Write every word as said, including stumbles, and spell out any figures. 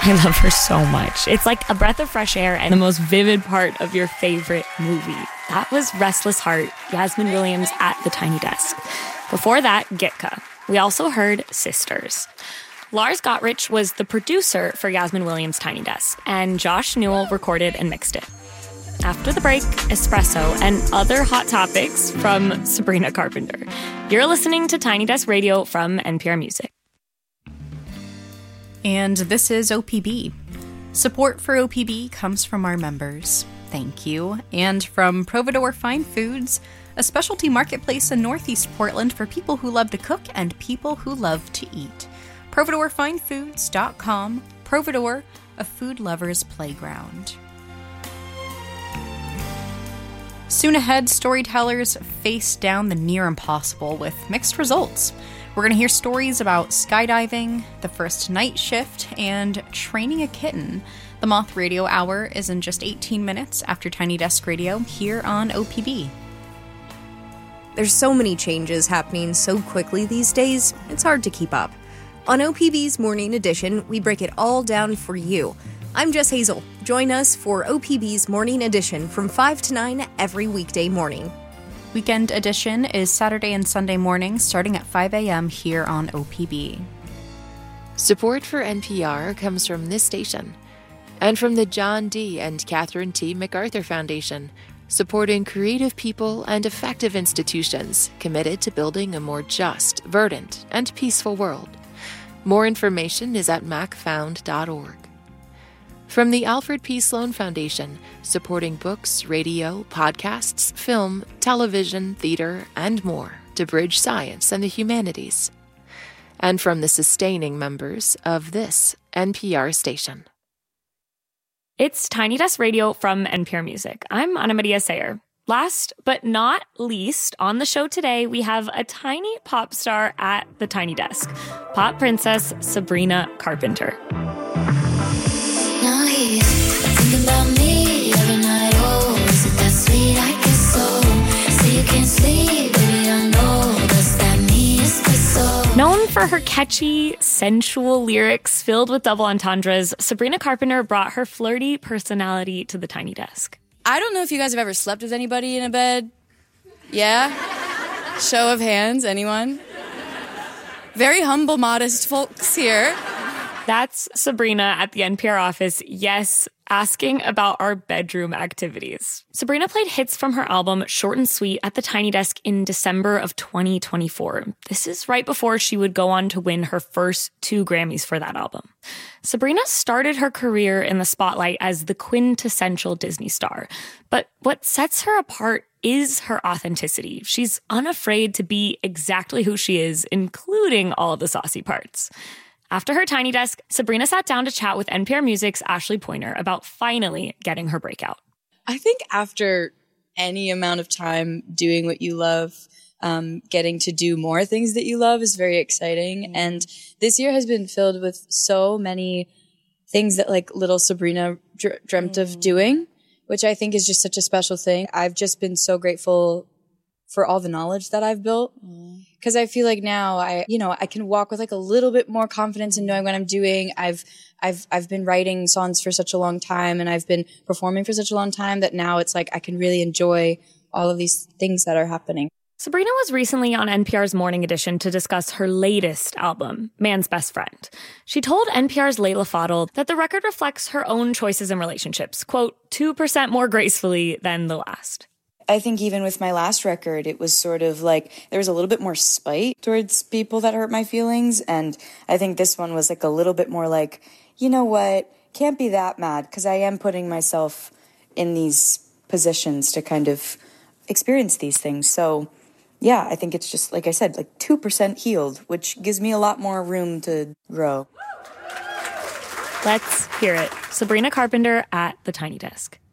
I love her so much. It's like a breath of fresh air and the most vivid part of your favorite movie. That was Restless Heart, Yasmin Williams at the Tiny Desk. Before that, Gitka. We also heard Sisters. Lars Gottrich was the producer for Yasmin Williams' Tiny Desk, and Josh Newell recorded and mixed it. After the break, espresso and other hot topics from Sabrina Carpenter. You're listening to Tiny Desk Radio from N P R Music. And this is O P B. Support for O P B comes from our members. Thank you. And from Providore Fine Foods, a specialty marketplace in Northeast Portland for people who love to cook and people who love to eat. Providore Fine Foods dot com. Providore, a food lover's playground. Soon ahead, storytellers face down the near impossible with mixed results. We're going to hear stories about skydiving, the first night shift, and training a kitten. The Moth Radio Hour is in just eighteen minutes after Tiny Desk Radio here on O P B. There's so many changes happening so quickly these days, it's hard to keep up. On O P B's Morning Edition, we break it all down for you. I'm Jess Hazel. Join us for O P B's Morning Edition from five to nine every weekday morning. Weekend Edition is Saturday and Sunday mornings starting at five a.m. here on O P B. Support for N P R comes from this station and from the John D. and Catherine T. MacArthur Foundation, supporting creative people and effective institutions committed to building a more just, verdant, and peaceful world. More information is at mac found dot org. From the Alfred P. Sloan Foundation, supporting books, radio, podcasts, film, television, theater, and more to bridge science and the humanities. And from the sustaining members of this N P R station. It's Tiny Desk Radio from N P R Music. I'm Ana Maria Sayer. Last but not least, on the show today, we have a tiny pop star at the Tiny Desk, pop princess Sabrina Carpenter. Now he's thinking about me every night. Oh, is it that sweet? I guess so. So you can't sleep, baby, I know. Does that mean espresso? Known for her catchy, sensual lyrics filled with double entendres, Sabrina Carpenter brought her flirty personality to the Tiny Desk. I don't know if you guys have ever slept with anybody in a bed. Yeah? Show of hands, anyone? Very humble, modest folks here. That's Sabrina at the N P R office, yes, asking about our bedroom activities. Sabrina played hits from her album Short and Sweet at the Tiny Desk in December of twenty twenty-four. This is right before she would go on to win her first two Grammys for that album. Sabrina started her career in the spotlight as the quintessential Disney star. But what sets her apart is her authenticity. She's unafraid to be exactly who she is, including all of the saucy parts. After her Tiny Desk, Sabrina sat down to chat with N P R Music's Ashley Pointer about finally getting her breakout. I think after any amount of time doing what you love, um, getting to do more things that you love is very exciting. Mm-hmm. And this year has been filled with so many things that like little Sabrina dr- dreamt mm-hmm. of doing, which I think is just such a special thing. I've just been so grateful for all the knowledge that I've built. Because I feel like now I, you know, I can walk with like a little bit more confidence in knowing what I'm doing. I've, I've, I've been writing songs for such a long time and I've been performing for such a long time that now it's like I can really enjoy all of these things that are happening. Sabrina was recently on N P R's Morning Edition to discuss her latest album, Man's Best Friend. She told N P R's Layla Fadel that the record reflects her own choices and relationships, quote, two percent more gracefully than the last. I think even with my last record, it was sort of like there was a little bit more spite towards people that hurt my feelings. And I think this one was like a little bit more like, you know what, can't be that mad because I am putting myself in these positions to kind of experience these things. So yeah, I think it's just, like I said, like two percent healed, which gives me a lot more room to grow. Let's hear it. Sabrina Carpenter at the Tiny Desk.